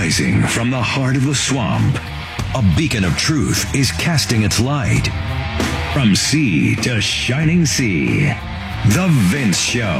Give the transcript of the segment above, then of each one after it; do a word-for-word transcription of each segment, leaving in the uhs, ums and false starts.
Rising from the heart of the swamp, a beacon of truth is casting its light. From sea to shining sea, The Vince Show.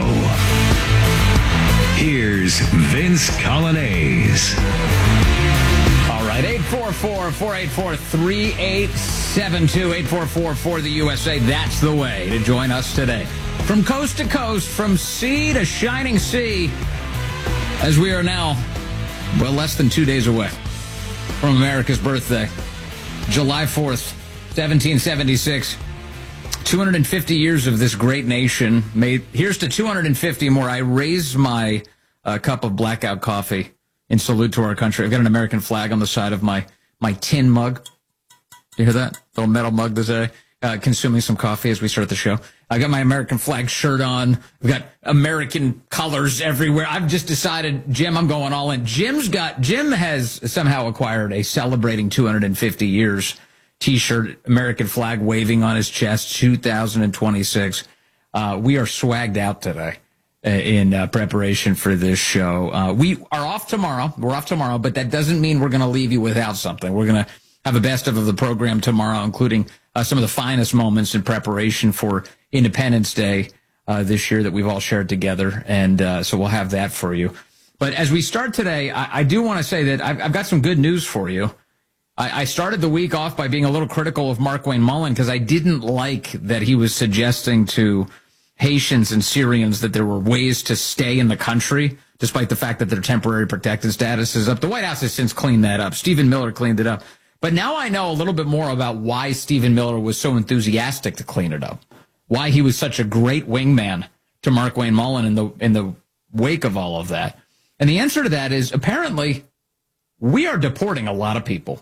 Here's Vince Coglianese. All right, eight four four, four eight four, three eight seven two, eight four four for the U S A. That's the way to join us today. From coast to coast, from sea to shining sea, as we are now, well, less than two days away from America's birthday, July fourth, seventeen seventy-six. two hundred fifty years of this great nation. Made, here's to two hundred fifty more. I raise my uh, cup of blackout coffee in salute to our country. I've got an American flag on the side of my, my tin mug. You hear that? Little metal mug today. Uh, consuming some coffee as we start the show. I got my American flag shirt on. We've got American colors everywhere. I've just decided, Jim, I'm going all in. Jim's got, Jim has somehow acquired a celebrating two hundred fifty years T-shirt, American flag waving on his chest, two thousand twenty-six. Uh, we are swagged out today uh, in uh, preparation for this show. Uh, we are off tomorrow. We're off tomorrow, but that doesn't mean we're going to leave you without something. We're going to have a best of the program tomorrow, including uh, some of the finest moments in preparation for Independence Day uh, this year that we've all shared together. And uh, so we'll have that for you. But as we start today, I, I do want to say that I've, I've got some good news for you. I, I started the week off by being a little critical of Markwayne Mullin because I didn't like that he was suggesting to Haitians and Syrians that there were ways to stay in the country, despite the fact that their temporary protected status is up. The White House has since cleaned that up. Stephen Miller cleaned it up. But now I know a little bit more about why Stephen Miller was so enthusiastic to clean it up, why he was such a great wingman to Markwayne Mullin in the in the wake of all of that. And the answer to that is apparently we are deporting a lot of people.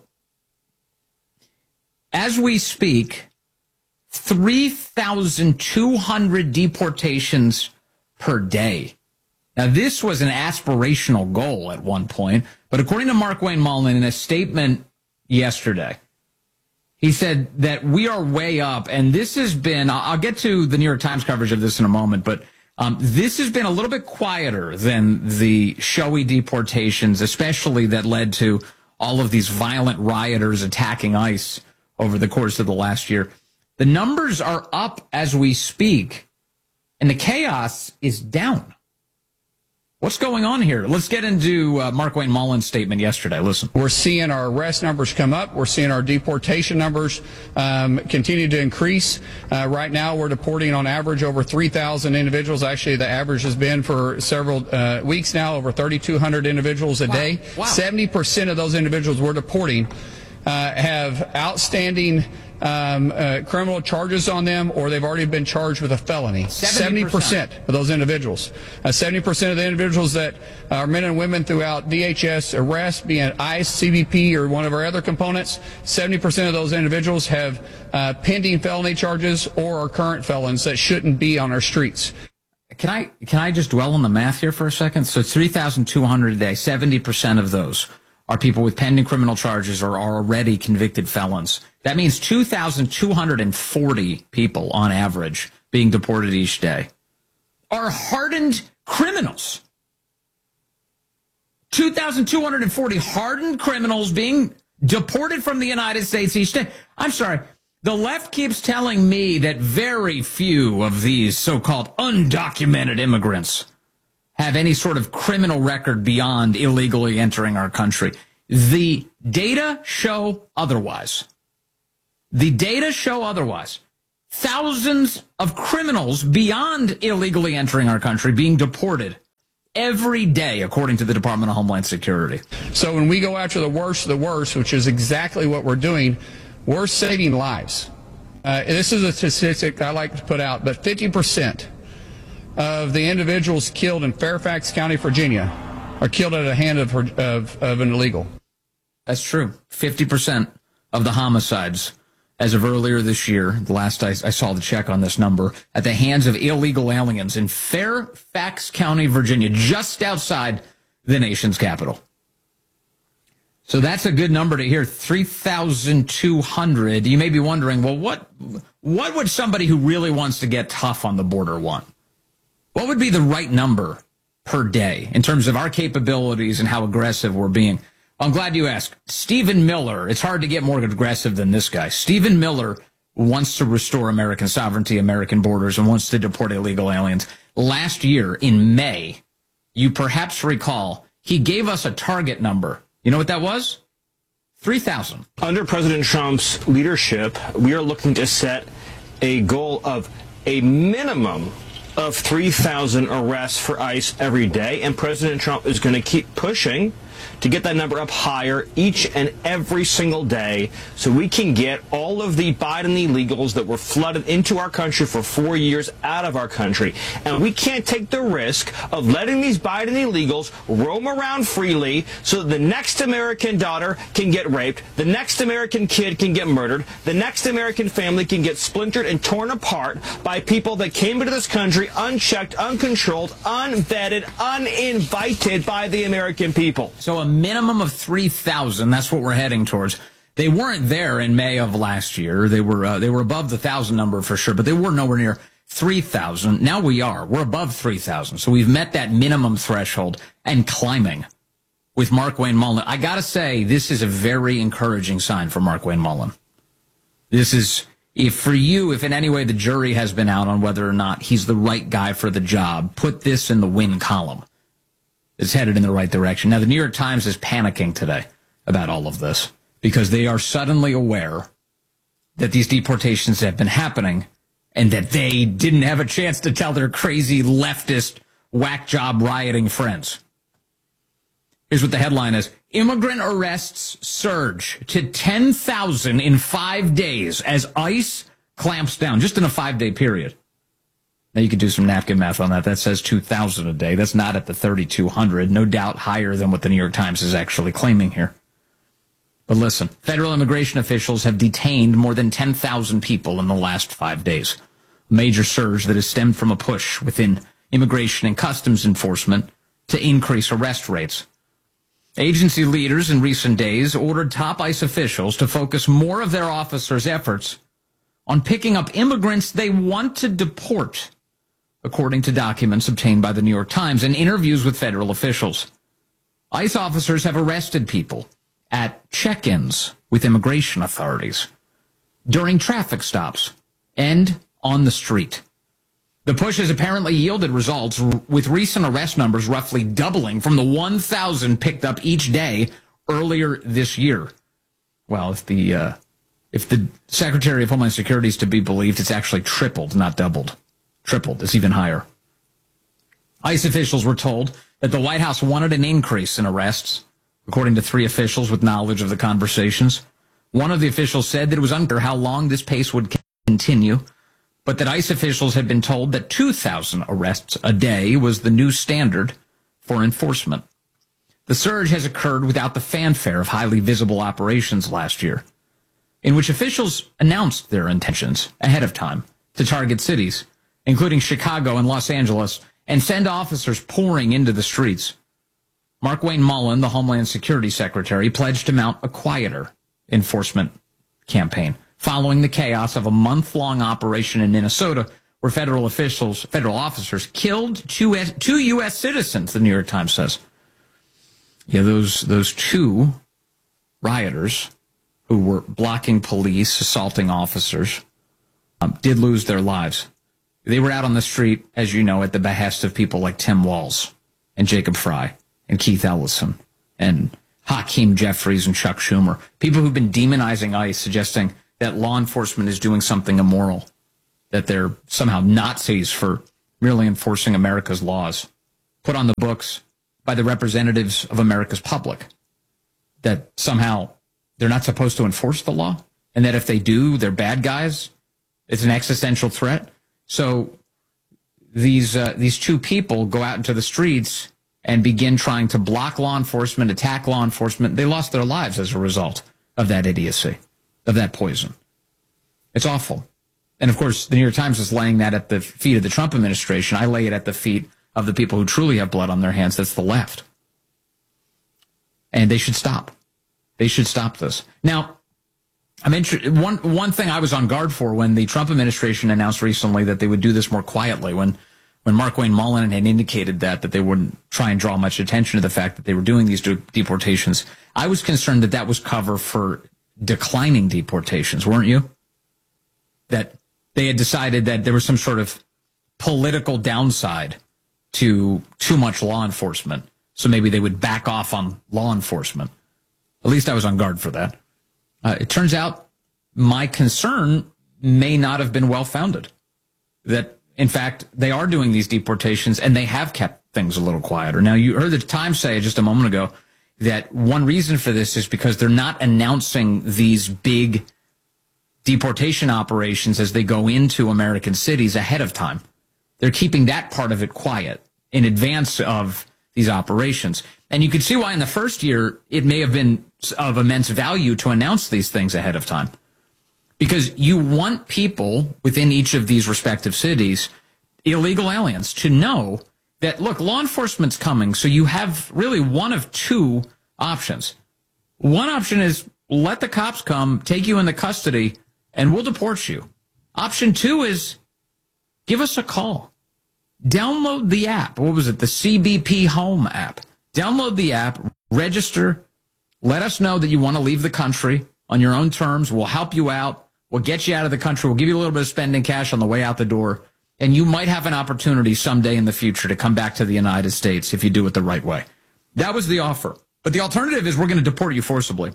As we speak, three thousand two hundred deportations per day. Now, this was an aspirational goal at one point, but according to Markwayne Mullin in a statement yesterday, he said that we are way up, and this has been, I'll get to the New York Times coverage of this in a moment, but um, this has been a little bit quieter than the showy deportations, especially that led to all of these violent rioters attacking ICE over the course of the last year. The numbers are up as we speak, and the chaos is down. What's going on here? Let's get into uh, Markwayne Mullin's statement yesterday. Listen. We're seeing our arrest numbers come up. We're seeing our deportation numbers um, continue to increase. Uh, right now, we're deporting on average over three thousand individuals. Actually, the average has been for several uh, weeks now, over thirty-two hundred individuals a wow. day. Wow. seventy percent of those individuals we're deporting uh, have outstanding Um, uh, criminal charges on them, or they've already been charged with a felony. seventy percent of those individuals. Uh, seventy percent of the individuals that are men and women throughout D H S arrest, be it ICE, C B P, or one of our other components, seventy percent of those individuals have uh, pending felony charges or are current felons that shouldn't be on our streets. Can I, can I just dwell on the math here for a second? So three thousand two hundred a day, seventy percent of those are people with pending criminal charges or are already convicted felons. That means two thousand two hundred forty people on average being deported each day are hardened criminals. two thousand two hundred forty hardened criminals being deported from the United States each day. I'm sorry. The left keeps telling me that very few of these so-called undocumented immigrants have any sort of criminal record beyond illegally entering our country. The data show otherwise. The data show otherwise. Thousands of criminals beyond illegally entering our country being deported every day, according to the Department of Homeland Security. So when we go after the worst of the worst, which is exactly what we're doing, we're saving lives. Uh, this is a statistic I like to put out, but fifty percent of the individuals killed in Fairfax County, Virginia, are killed at the hand of, of, of an illegal. That's true. fifty percent of the homicides as of earlier this year, the last I, I saw the check on this number, at the hands of illegal aliens in Fairfax County, Virginia, just outside the nation's capital. So that's a good number to hear, three thousand two hundred. You may be wondering, well, what what would somebody who really wants to get tough on the border want? What would be the right number per day in terms of our capabilities and how aggressive we're being? I'm glad you asked. Stephen Miller, it's hard to get more aggressive than this guy. Stephen Miller wants to restore American sovereignty, American borders, and wants to deport illegal aliens. Last year, in May, you perhaps recall, he gave us a target number. You know what that was? three thousand. Under President Trump's leadership, we are looking to set a goal of a minimum of three thousand arrests for ICE every day, and President Trump is going to keep pushing to get that number up higher each and every single day so we can get all of the Biden illegals that were flooded into our country for four years out of our country. And we can't take the risk of letting these Biden illegals roam around freely so that the next American daughter can get raped, the next American kid can get murdered, the next American family can get splintered and torn apart by people that came into this country unchecked, uncontrolled, unvetted, uninvited by the American people. So a minimum of three thousand, that's what we're heading towards. They weren't there in May of last year. They were uh, they were above the one thousand number for sure, but they were nowhere near three thousand. Now we are. We're above three thousand. So we've met that minimum threshold and climbing with Markwayne Mullin. I got to say, this is a very encouraging sign for Markwayne Mullin. This is, if for you, if in any way the jury has been out on whether or not he's the right guy for the job, put this in the win column. It's headed in the right direction. Now, the New York Times is panicking today about all of this because they are suddenly aware that these deportations have been happening and that they didn't have a chance to tell their crazy leftist whack job rioting friends. Here's what the headline is. Immigrant arrests surge to ten thousand in five days as ICE clamps down, just in a five-day period. Now, you could do some napkin math on that. That says two thousand a day. That's not at the thirty-two hundred. No doubt higher than what the New York Times is actually claiming here. But listen, federal immigration officials have detained more than ten thousand people in the last five days. A major surge that has stemmed from a push within immigration and customs enforcement to increase arrest rates. Agency leaders in recent days ordered top ICE officials to focus more of their officers' efforts on picking up immigrants they want to deport, according to documents obtained by the New York Times and interviews with federal officials. ICE officers have arrested people at check-ins with immigration authorities, during traffic stops, and on the street. The push has apparently yielded results, with recent arrest numbers roughly doubling from the one thousand picked up each day earlier this year. Well, if the uh, if the Secretary of Homeland Security is to be believed, it's actually tripled, not doubled. Tripled. It's even higher. ICE officials were told that the White House wanted an increase in arrests, according to three officials with knowledge of the conversations. One of the officials said that it was unclear how long this pace would continue, but that ICE officials had been told that two thousand arrests a day was the new standard for enforcement. The surge has occurred without the fanfare of highly visible operations last year, in which officials announced their intentions ahead of time to target cities, including Chicago and Los Angeles, and send officers pouring into the streets. Markwayne Mullin, the Homeland Security Secretary, pledged to mount a quieter enforcement campaign following the chaos of a month-long operation in Minnesota where federal officials, federal officers killed two, two U S citizens, the New York Times says. Yeah, those, those two rioters who were blocking police, assaulting officers, um, did lose their lives. They were out on the street, as you know, at the behest of people like Tim Walz and Jacob Fry and Keith Ellison and Hakeem Jeffries and Chuck Schumer, people who've been demonizing ICE, suggesting that law enforcement is doing something immoral, that they're somehow Nazis for merely enforcing America's laws, put on the books by the representatives of America's public, that somehow they're not supposed to enforce the law, and that if they do, they're bad guys. It's an existential threat. So these uh, these two people go out into the streets and begin trying to block law enforcement, attack law enforcement. They lost their lives as a result of that idiocy, of that poison. It's awful. And, of course, the New York Times is laying that at the feet of the Trump administration. I lay it at the feet of the people who truly have blood on their hands. That's the left. And they should stop. They should stop this. Now, I'm interested. One, one thing I was on guard for when the Trump administration announced recently that they would do this more quietly, when when Markwayne Mullin had indicated that, that they wouldn't try and draw much attention to the fact that they were doing these de- deportations, I was concerned that that was cover for declining deportations, weren't you? That they had decided that there was some sort of political downside to too much law enforcement, so maybe they would back off on law enforcement. At least I was on guard for that. Uh, it turns out my concern may not have been well-founded. That, in fact, they are doing these deportations, and they have kept things a little quieter. Now, you heard the Times say just a moment ago that one reason for this is because they're not announcing these big deportation operations as they go into American cities ahead of time. They're keeping that part of it quiet in advance of these operations. And you can see why in the first year it may have been of immense value to announce these things ahead of time. Because you want people within each of these respective cities, illegal aliens, to know that, look, law enforcement's coming, so you have really one of two options. One option is let the cops come, take you into custody, and we'll deport you. Option two is give us a call. Download the app. What was it? The C B P Home app. Download the app, register, let us know that you want to leave the country on your own terms. We'll help you out. We'll get you out of the country. We'll give you a little bit of spending cash on the way out the door. And you might have an opportunity someday in the future to come back to the United States if you do it the right way. That was the offer. But the alternative is we're going to deport you forcibly.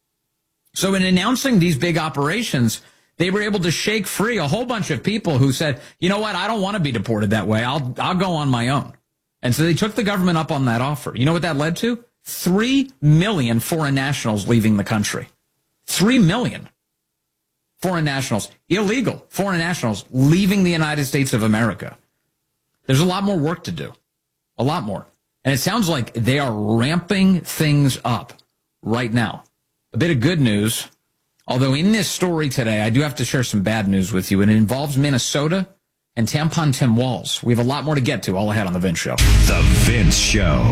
So in announcing these big operations, they were able to shake free a whole bunch of people who said, you know what, I don't want to be deported that way. I'll I'll go on my own. And so they took the government up on that offer. You know what that led to? Three million foreign nationals leaving the country. Three million foreign nationals, illegal foreign nationals leaving the United States of America. There's a lot more work to do. A lot more. And it sounds like they are ramping things up right now. A bit of good news. Although in this story today, I do have to share some bad news with you, and it involves Minnesota and Tampon Tim Walz. We have a lot more to get to all ahead on The Vince Show. The Vince Show.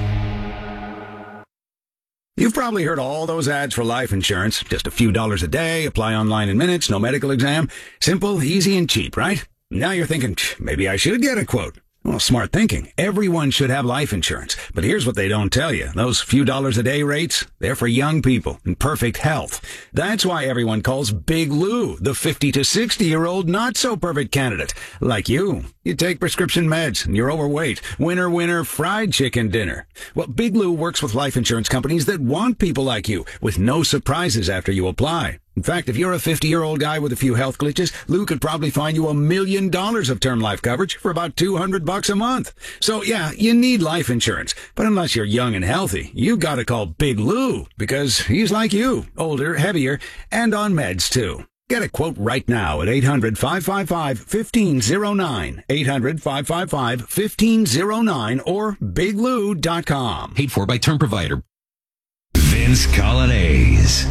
You've probably heard all those ads for life insurance. Just a few dollars a day, apply online in minutes, no medical exam. Simple, easy, and cheap, right? Now you're thinking, maybe I should get a quote. Well, smart thinking. Everyone should have life insurance. But here's what they don't tell you. Those few dollars a day rates, they're for young people in perfect health. That's why everyone calls Big Lou the fifty to sixty-year-old not-so-perfect candidate. Like you. You take prescription meds and you're overweight. Winner, winner, fried chicken dinner. Well, Big Lou works with life insurance companies that want people like you, with no surprises after you apply. In fact, if you're a fifty-year-old guy with a few health glitches, Lou could probably find you a million dollars of term life coverage for about two hundred bucks a month. So yeah, you need life insurance. But unless you're young and healthy, you gotta call Big Lou, because he's like you, older, heavier, and on meds too. Get a quote right now at eight hundred, five five five, one five zero nine, eight hundred, five five five, one five zero nine, or big lou dot com. Paid for by term provider. Vince Colonnese.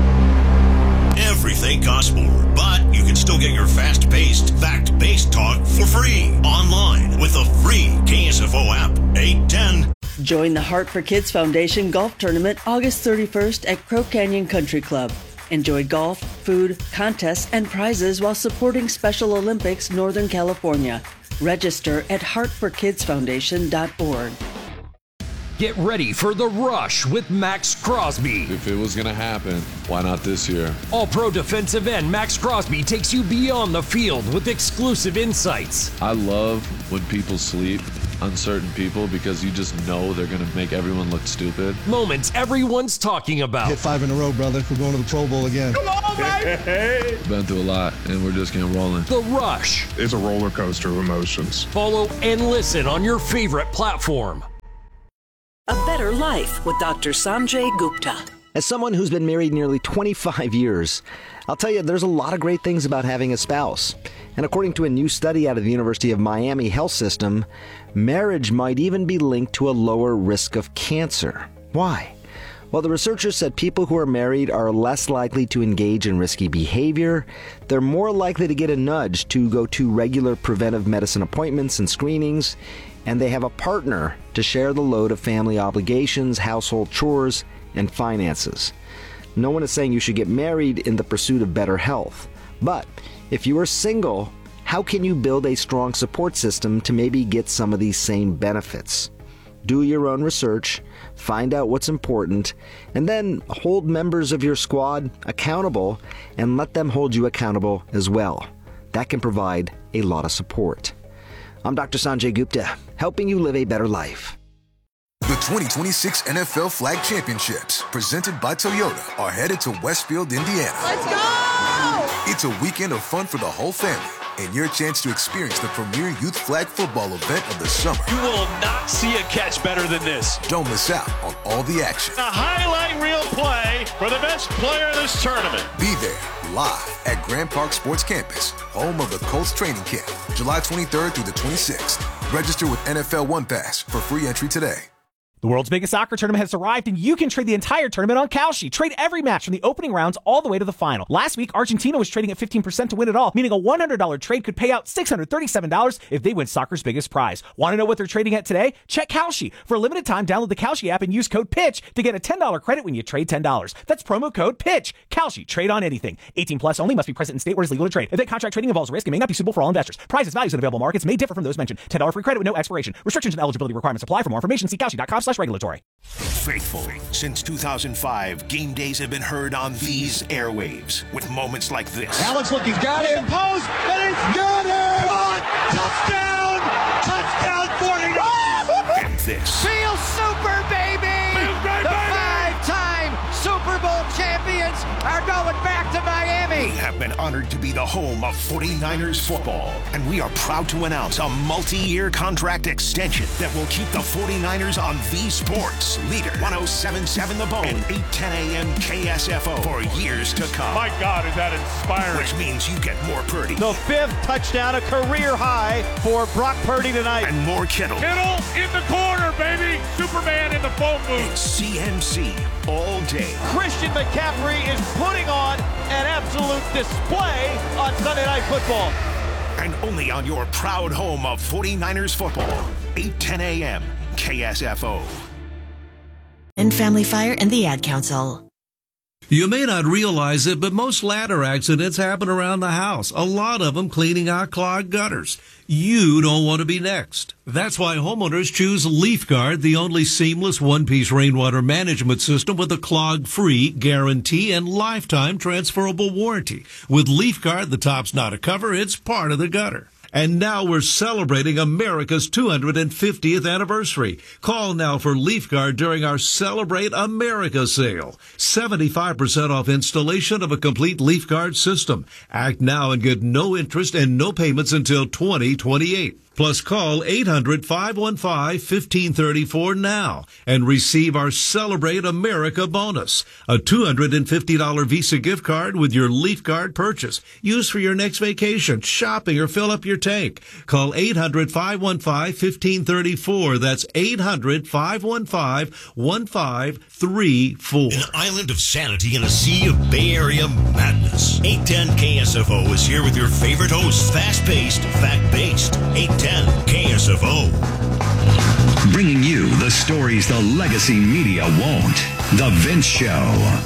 Everything costs more, but you can still get your fast-paced, fact-based talk for free online with the free K S F O app. eight ten. Join the Heart for Kids Foundation golf tournament August thirty-first at Crow Canyon Country Club. Enjoy golf, food, contests, and prizes while supporting Special Olympics Northern California. Register at heart for kids foundation dot org. Get ready for The Rush with Max Crosby. If it was going to happen, why not this year? All-pro defensive end Max Crosby takes you beyond the field with exclusive insights. I love when people sleep on certain people because you just know they're going to make everyone look stupid. Moments everyone's talking about. Hit five in a row, brother. We're going to the Pro Bowl again. Come on, baby! Been through a lot, and we're just getting rolling. The Rush. It's a roller coaster of emotions. Follow and listen on your favorite platform. A Better Life with Doctor Sanjay Gupta. As someone who's been married nearly twenty-five years, I'll tell you there's a lot of great things about having a spouse. And according to a new study out of the University of Miami Health System, marriage might even be linked to a lower risk of cancer. Why? Well, the researchers said people who are married are less likely to engage in risky behavior, they're more likely to get a nudge to go to regular preventive medicine appointments and screenings, and they have a partner to share the load of family obligations, household chores, and finances. No one is saying you should get married in the pursuit of better health. But if you are single, how can you build a strong support system to maybe get some of these same benefits? Do your own research, find out what's important, and then hold members of your squad accountable and let them hold you accountable as well. That can provide a lot of support. I'm Doctor Sanjay Gupta, helping you live a better life. The twenty twenty-six N F L Flag Championships, presented by Toyota, are headed to Westfield, Indiana. Let's go! It's a weekend of fun for the whole family, and your chance to experience the premier youth flag football event of the summer. You will not see a catch better than this. Don't miss out on all the action. A highlight reel play for the best player of this tournament. Be there, live at Grand Park Sports Campus, home of the Colts training camp, July twenty-third through the twenty-sixth. Register with N F L One Pass for free entry today. The world's biggest soccer tournament has arrived, and you can trade the entire tournament on Kalshi. Trade every match from the opening rounds all the way to the final. Last week, Argentina was trading at fifteen percent to win it all, meaning a one hundred dollars trade could pay out six hundred thirty-seven dollars if they win soccer's biggest prize. Want to know what they're trading at today? Check Kalshi. For a limited time, download the Kalshi app and use code PITCH to get a ten dollars credit when you trade ten dollars. That's promo code PITCH. Kalshi. Trade on anything. eighteen plus only. Must be present in state where it's legal to trade. Event contract trading involves risk and may not be suitable for all investors. Prizes, values, and available markets may differ from those mentioned. ten dollars free credit with no expiration. Restrictions and eligibility requirements apply. For more information, see kalshi dot com slash regulatory. Faithful. Since two thousand five, game days have been heard on these airwaves with moments like this. Alex looking, got him. Post, and it's got him. On, touchdown! Touchdown forty-nine! And this. Feel super, baby! Feels great, the baby! Five-time Super Bowl champions are going back to Miami. We have been honored to be the home of forty-niners football, and we are proud to announce a multi-year contract extension that will keep the forty-niners on V Sports, leader one oh seven point seven The Bone, and eight ten a.m. K S F O for years to come. My God, is that inspiring. Which means you get more Purdy. The fifth touchdown, a career high for Brock Purdy tonight. And more Kittle. Kittle in the corner, baby. Superman in the phone booth. It's C M C all day. Christian McCaffrey is putting on an absolute display on Sunday Night Football. And only on your proud home of forty-niners football, eight ten a.m. K S F O. And Family Fire and the Ad Council. You may not realize it, but most ladder accidents happen around the house. A lot of them cleaning out clogged gutters. You don't want to be next. That's why homeowners choose LeafGuard, the only seamless one-piece rainwater management system with a clog-free guarantee and lifetime transferable warranty. With LeafGuard, the top's not a cover, it's part of the gutter. And now we're celebrating America's two hundred fiftieth anniversary. Call now for LeafGuard during our Celebrate America sale. seventy-five percent off installation of a complete LeafGuard system. Act now and get no interest and no payments until twenty twenty-eight. Plus, call eight hundred, five one five, one five three four now and receive our Celebrate America bonus, a two hundred fifty dollars Visa gift card with your LeafGuard purchase. Use for your next vacation, shopping, or fill up your tank. Call eight hundred, five one five, one five three four. That's eight hundred, five one five, one five three four. An island of sanity in a sea of Bay Area madness. eight ten K S F O is here with your favorite hosts. Fast-paced, fact-based. eight ten K S F O. Bringing you the stories the legacy media won't. The Vince Show.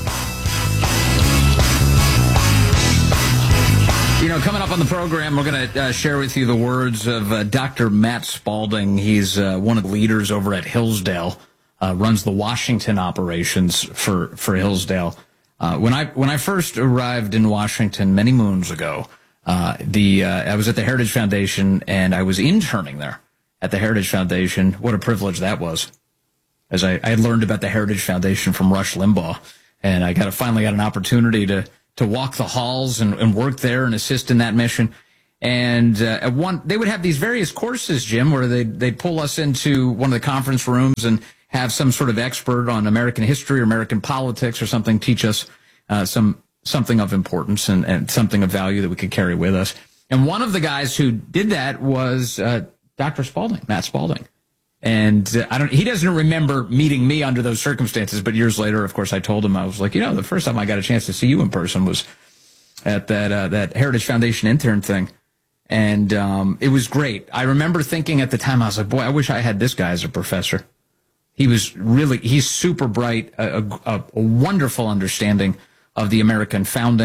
You know, coming up on the program, we're going to uh, share with you the words of uh, Doctor Matt Spalding. He's uh, one of the leaders over at Hillsdale, uh, runs the Washington operations for, for Hillsdale. Uh, when I when I first arrived in Washington many moons ago, Uh, the, uh, I was at the Heritage Foundation and I was interning there at the Heritage Foundation. What a privilege that was. As I, I had learned about the Heritage Foundation from Rush Limbaugh, and I got a, finally got an opportunity to, to walk the halls and, and work there and assist in that mission. And, uh, at one, they would have these various courses, Jim, where they, they'd pull us into one of the conference rooms and have some sort of expert on American history or American politics or something teach us, uh, some, something of importance and, and something of value that we could carry with us. And one of the guys who did that was uh, Doctor Spalding, Matt Spalding. And uh, I don't, he doesn't remember meeting me under those circumstances, but years later, of course, I told him, I was like, you know, the first time I got a chance to see you in person was at that uh, that Heritage Foundation intern thing. And um, it was great. I remember thinking at the time, I was like, boy, I wish I had this guy as a professor. He was really, he's super bright, a, a, a wonderful understanding of the American founding,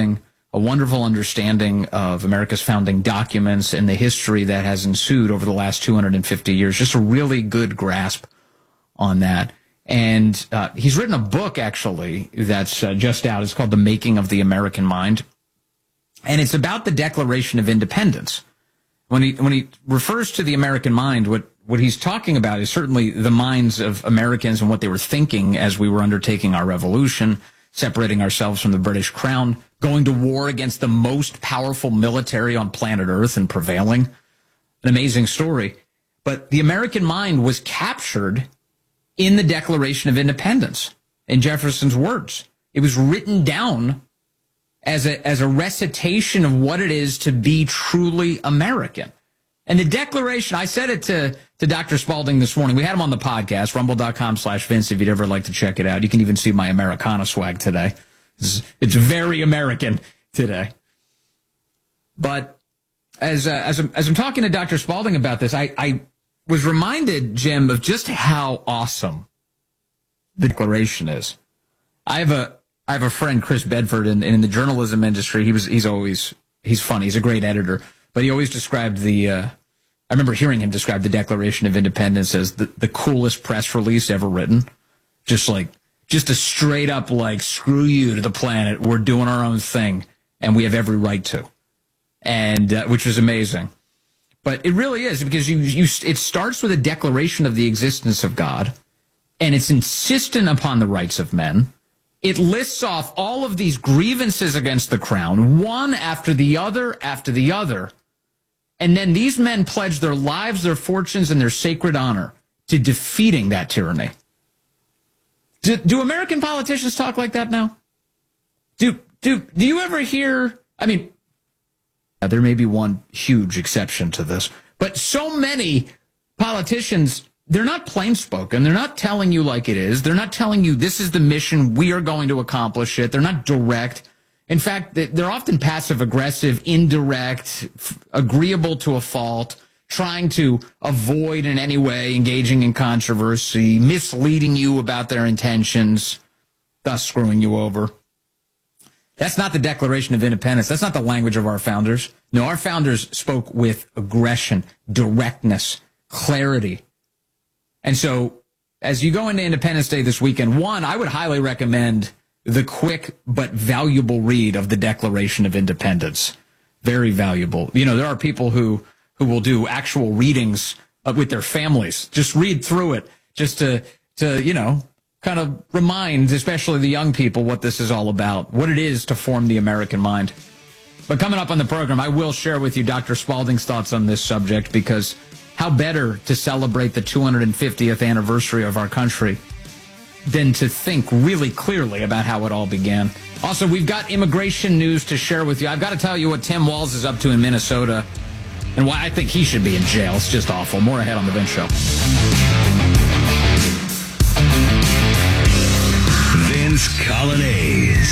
a wonderful understanding of America's founding documents and the history that has ensued over the last two hundred fifty years. Just a really good grasp on that. And uh, he's written a book, actually, that's uh, just out. It's called The Making of the American Mind. And it's about the Declaration of Independence. When he when he refers to the American mind, what, what he's talking about is certainly the minds of Americans and what they were thinking as we were undertaking our revolution, separating ourselves from the British crown, going to war against the most powerful military on planet Earth and prevailing. An amazing story. But the American mind was captured in the Declaration of Independence, in Jefferson's words. It was written down as a as a recitation of what it is to be truly American. And the Declaration, I said it to, to Doctor Spalding this morning. We had him on the podcast, rumble.com slash Vince, if you'd ever like to check it out. You can even see my Americana swag today. It's, it's very American today. But as uh, as, I'm, as I'm talking to Doctor Spalding about this, I, I was reminded, Jim, of just how awesome the Declaration is. I have a I have a friend, Chris Bedford, and in, in the journalism industry, he was he's always he's funny. He's a great editor, but he always described the. Uh, I remember hearing him describe the Declaration of Independence as the, the coolest press release ever written. Just like just a straight up like screw you to the planet. We're doing our own thing, and we have every right to, and uh, which was amazing. But it really is, because you you it starts with a declaration of the existence of God, and it's insistent upon the rights of men. It lists off all of these grievances against the crown, one after the other after the other. And then these men pledge their lives, their fortunes, and their sacred honor to defeating that tyranny. Do, do American politicians talk like that now? Do, do, do you ever hear, I mean, there may be one huge exception to this, but so many politicians, they're not plain spoken. They're not telling you like it is. They're not telling you this is the mission. We are going to accomplish it. They're not direct. In fact, they're often passive aggressive, indirect, agreeable to a fault, trying to avoid in any way engaging in controversy, misleading you about their intentions, thus screwing you over. That's not the Declaration of Independence. That's not the language of our founders. No, our founders spoke with aggression, directness, clarity. And so as you go into Independence Day this weekend, one, I would highly recommend the quick but valuable read of the Declaration of Independence. Very valuable. You know, there are people who, who will do actual readings uh, with their families. Just read through it just to, to, you know, kind of remind, especially the young people, what this is all about, what it is to form the American mind. But coming up on the program, I will share with you Doctor Spalding's thoughts on this subject, because how better to celebrate the two hundred fiftieth anniversary of our country than to think really clearly about how it all began. Also, we've got immigration news to share with you. I've got to tell you what Tim Walz is up to in Minnesota and why I think he should be in jail. It's just awful. More ahead on The Vince Show. Vince Colonnese.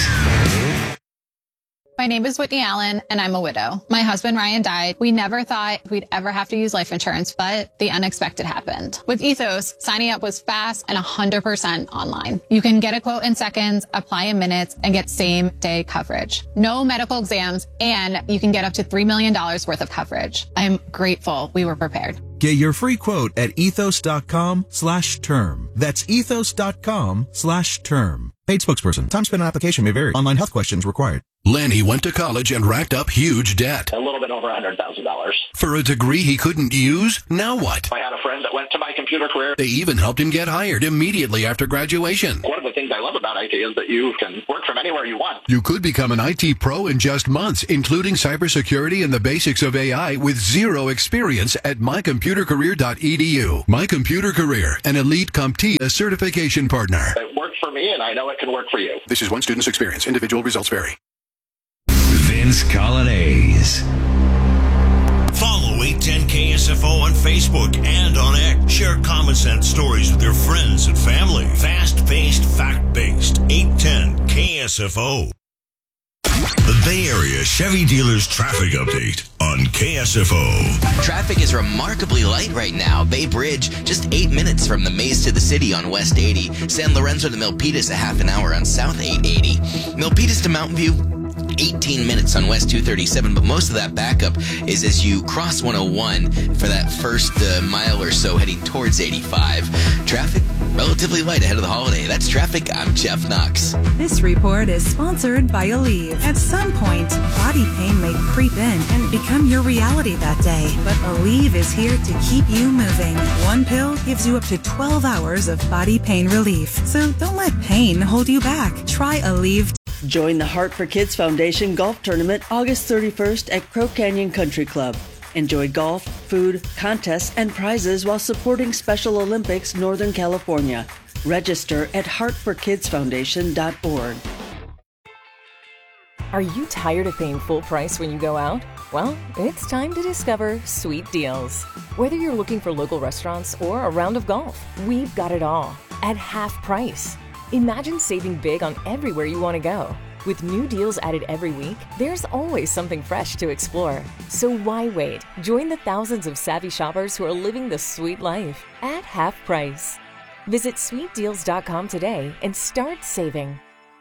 My name is Whitney Allen, and I'm a widow. My husband, Ryan, died. We never thought we'd ever have to use life insurance, but the unexpected happened. With Ethos, signing up was fast and one hundred percent online. You can get a quote in seconds, apply in minutes, and get same-day coverage. No medical exams, and you can get up to three million dollars worth of coverage. I'm grateful we were prepared. Get your free quote at ethos.com slash term. That's ethos.com slash term. Paid spokesperson. Time spent on application may vary. Online health questions required. Lenny went to college and racked up huge debt. A little bit over one hundred thousand dollars. For a degree he couldn't use? Now what? I had a friend that went to my computer career. They even helped him get hired immediately after graduation. One of the things I love about I T is that you can work from anywhere you want. You could become an I T pro in just months, including cybersecurity and the basics of A I with zero experience at my computer career dot e d u. My Computer Career, an elite CompTIA certification partner. It worked for me, and I know it can work for you. This is one student's experience. Individual results vary. Vince Colonnese. Follow eight ten K S F O on Facebook and on X. Share common sense stories with your friends and family. Fast-paced, fact-based. eight ten K S F O. The Bay Area Chevy Dealers Traffic Update on K S F O. Traffic is remarkably light right now. Bay Bridge, just eight minutes from the Maze to the City on West eighty. San Lorenzo to Milpitas, a half an hour on South eight eighty. Milpitas to Mountain View, eighteen minutes on West two thirty-seven, but most of that backup is as you cross one oh one for that first uh, mile or so heading towards eighty-five. Traffic relatively light ahead of the holiday. That's traffic. I'm Jeff Knox. This report is sponsored by Aleve. At some point, body pain may creep in and become your reality that day. But Aleve is here to keep you moving. One pill gives you up to twelve hours of body pain relief. So don't let pain hold you back. Try Aleve. Join the Heart for Kids Foundation Golf Tournament August thirty-first at Crow Canyon Country Club. Enjoy golf, food, contests, and prizes while supporting Special Olympics Northern California. Register at heart for kids foundation dot org. Are you tired of paying full price when you go out? Well, it's time to discover Sweet Deals. Whether you're looking for local restaurants or a round of golf, we've got it all at half price. Imagine saving big on everywhere you want to go. With new deals added every week, there's always something fresh to explore. So why wait? Join the thousands of savvy shoppers who are living the sweet life at half price. Visit sweet deals dot com today and start saving.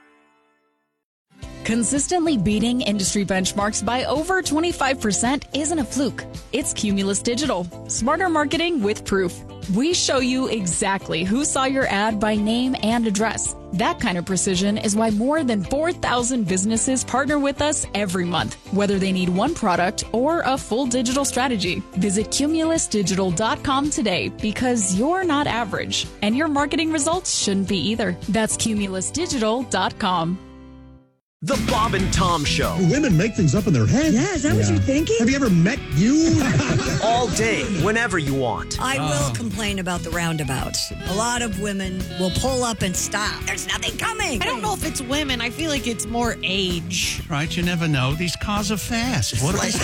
Consistently beating industry benchmarks by over twenty-five percent isn't a fluke. It's Cumulus Digital. Smarter marketing with proof. We show you exactly who saw your ad by name and address. That kind of precision is why more than four thousand businesses partner with us every month, whether they need one product or a full digital strategy. Visit cumulus digital dot com today because you're not average, and your marketing results shouldn't be either. That's cumulus digital dot com. The Bob and Tom Show. Women make things up in their head. Yeah, is that yeah. what you're thinking? Have you ever met you? All day, whenever you want. I will oh. complain about the roundabouts. A lot of women will pull up and stop. There's nothing coming. I don't know if it's women. I feel like it's more age. Right, you never know. These cars are fast. What like,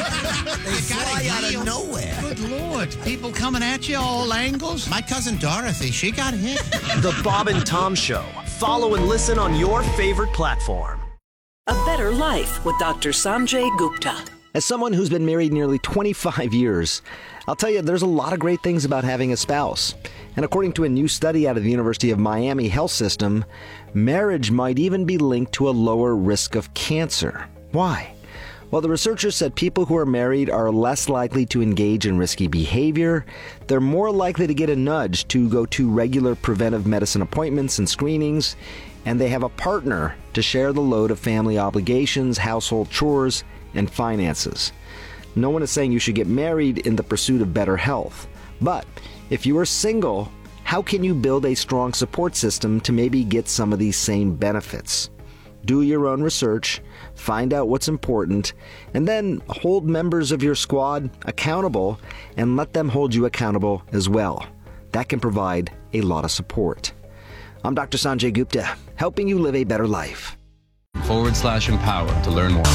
they fly out of nowhere. Good Lord. People coming at you all angles. My cousin Dorothy, she got hit. The Bob and Tom Show. Follow and listen on your favorite platform. A Better Life with Doctor Sanjay Gupta. As someone who's been married nearly twenty-five years, I'll tell you there's a lot of great things about having a spouse. And according to a new study out of the University of Miami Health System, marriage might even be linked to a lower risk of cancer. Why? Well, the researchers said people who are married are less likely to engage in risky behavior, they're more likely to get a nudge to go to regular preventive medicine appointments and screenings, and they have a partner to share the load of family obligations, household chores, and finances. No one is saying you should get married in the pursuit of better health. But if you are single, how can you build a strong support system to maybe get some of these same benefits? Do your own research, find out what's important, and then hold members of your squad accountable and let them hold you accountable as well. That can provide a lot of support. I'm Doctor Sanjay Gupta, helping you live a better life. Forward slash empower to learn more.